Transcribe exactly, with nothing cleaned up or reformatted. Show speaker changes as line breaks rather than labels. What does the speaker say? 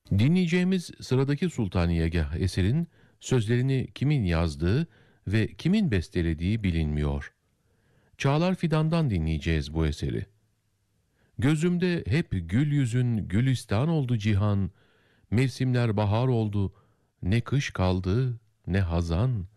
Dinleyeceğimiz sıradaki Sultaniyegah eserin sözlerini kimin yazdığı ve kimin bestelediği bilinmiyor. Çağlar Fidan'dan dinleyeceğiz bu eseri. Gözümde hep gül yüzün gülistan oldu cihan, mevsimler bahar oldu, ne kış kaldı ne hazan,